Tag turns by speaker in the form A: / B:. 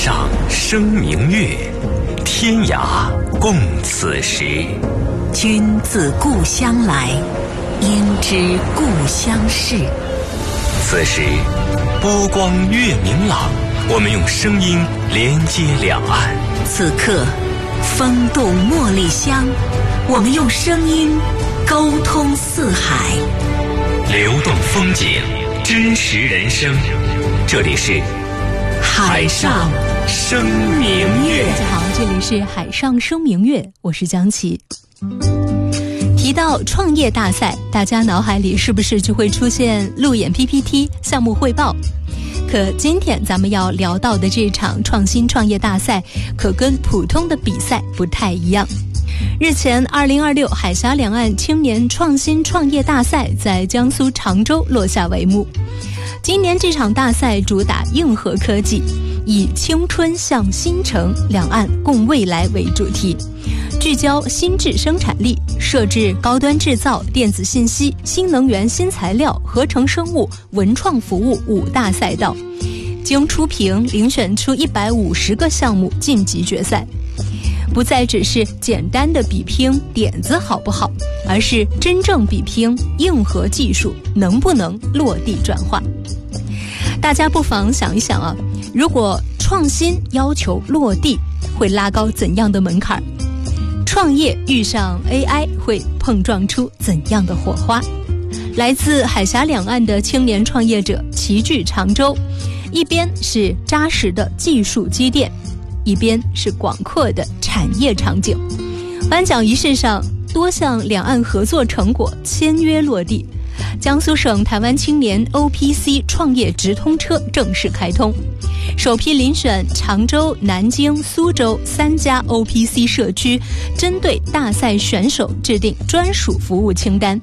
A: 上生明月，天涯共此时。
B: 君自故乡来，应知故乡事。
A: 此时波光月明朗，我们用声音连接两岸。
B: 此刻风动茉莉香，我们用声音沟通四海。
A: 流动风景，真实人生，这里是海上生明月。
C: 大家好，这里是海上生明月，我是江琪。提到创业大赛，大家脑海里是不是就会出现路演 PPT、项目汇报？可今天咱们要聊到的这场创新创业大赛，可跟普通的比赛不太一样。日前，2026海峡两岸青年创新创业大赛在江苏常州落下帷幕。今年这场大赛主打硬核科技，以青春向新城，两岸共未来为主题，聚焦新质生产力，设置高端制造、电子信息、新能源、新材料、合成生物、文创服务5大赛道，经初评遴选出150个项目晋级决赛。不再只是简单的比拼点子好不好，而是真正比拼硬核技术能不能落地转化。大家不妨想一想啊，如果创新要求落地，会拉高怎样的门槛？创业遇上 AI 会碰撞出怎样的火花？来自海峡两岸的青年创业者齐聚常州，一边是扎实的技术积淀，一边是广阔的产业场景。颁奖仪式上，多项两岸合作成果签约落地。江苏省台湾青年 OPC 创业直通车正式开通，首批遴选常州、南京、苏州3家 OPC 社区，针对大赛选手制定专属服务清单。